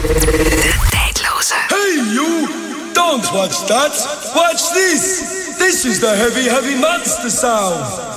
Tijdloze. Hey you! Don't watch that! Watch this! This is the heavy, heavy monster sound!